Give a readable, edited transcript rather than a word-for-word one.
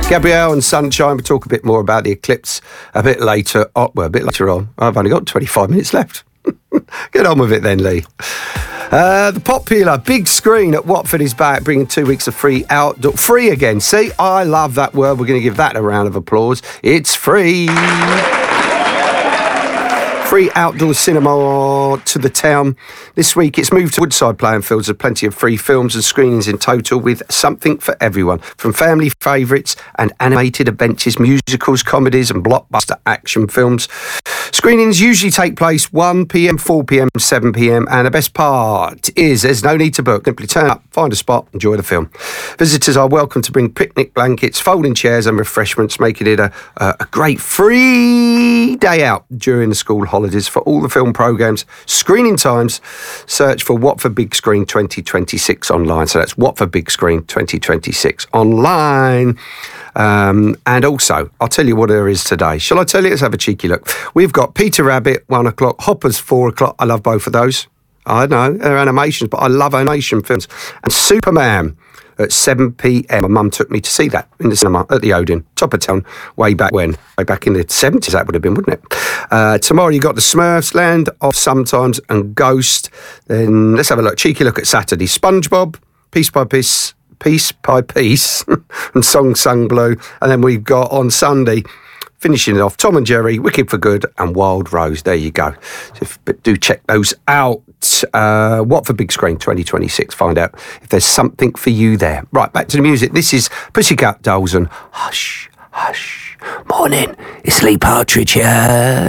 Gabrielle and Sunshine. We'll talk a bit more about the eclipse a bit later. Oh, well, a bit later on. I've only got 25 minutes left. Get on with it then, Lee. The popular big screen at Watford is back, bringing 2 weeks of free outdoor... Free again. See, I love that word. We're going to give that a round of applause. It's free. Free outdoor cinema to the town. This week it's moved to Woodside Playing Fields with plenty of free films and screenings in total, with something for everyone, from family favourites and animated adventures, musicals, comedies and blockbuster action films. Screenings usually take place 1pm, 4pm, 7pm, and the best part is there's no need to book. Simply turn up, find a spot, enjoy the film. Visitors are welcome to bring picnic blankets, folding chairs and refreshments, making it a great free day out during the school holidays. For all the film programmes, screening times, search for Watford Big Screen 2026 online. So that's Watford Big Screen 2026 online. And also, I'll tell you what there is today. Shall I tell you? Let's have a cheeky look. We've got Peter Rabbit, 1 o'clock, Hoppers, 4 o'clock. I love both of those. I know, they're animations, but I love animation films. And Superman at 7pm. My mum took me to see that in the cinema at the Odeon, top of town, way back in the 70s, that would have been, wouldn't it? Tomorrow you got the Smurfs, Land of Sometimes and Ghost. Then let's have a look, cheeky look at Saturday. SpongeBob, Piece by Piece, and Song Sung Blue. And then we've got on Sunday, finishing it off, Tom and Jerry, Wicked for Good and Wild Rose. There you go. But do check those out. Watford Big Screen 2026. Find out if there's something for you there. Right, back to the music. This is Pussycat Dolls and Hush, Hush. Morning, it's Lee Partridge here.